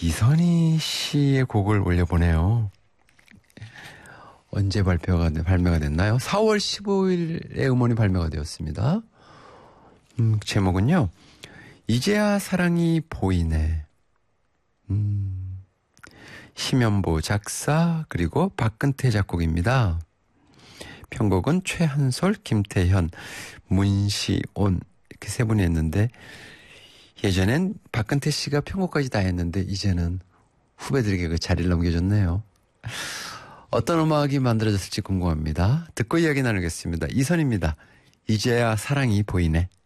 이선희 씨의 곡을 올려보네요. 언제 발매가 됐나요? 4월 15일에 음원이 발매가 되었습니다. 제목은요. 이제야 사랑이 보이네. 심연보 작사 그리고 박근태 작곡입니다. 편곡은 최한솔, 김태현, 문시온 이렇게 세 분이 했는데 예전엔 박근태 씨가 편곡까지 다 했는데 이제는 후배들에게 그 자리를 넘겨줬네요. 어떤 음악이 만들어졌을지 궁금합니다. 듣고 이야기 나누겠습니다. 이선입니다. 이제야 사랑이 보이네.